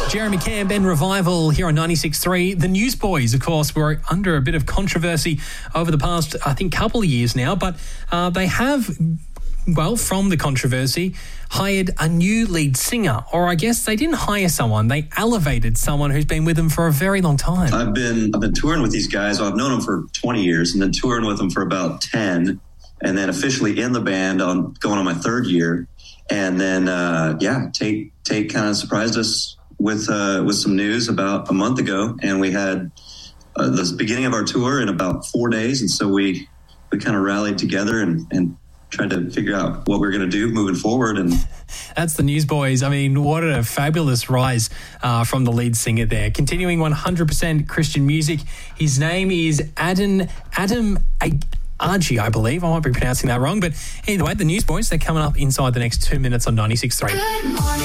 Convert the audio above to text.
Jeremy Camp and Revival here on 96.3. The Newsboys, of course, were under a bit of controversy over the past, I think, couple of years now, but they have, well, from the controversy, hired a new lead singer. Or I guess they didn't hire someone, they elevated someone who's been with them for a very long time. I've been touring with these guys. Well, I've known them for 20 years and then touring with them for about 10, and then officially in the band going on my third year. And then, Tate kind of surprised us with some news about a month ago, and we had the beginning of our tour in about 4 days, and so we kind of rallied together and tried to figure out what we were going to do moving forward. And that's the Newsboys. I mean, what a fabulous rise from the lead singer there. Continuing 100% Christian music, his name is Adam Archie, I believe. I might be pronouncing that wrong, but either way, the Newsboys, they're coming up inside the next 2 minutes on 96.3.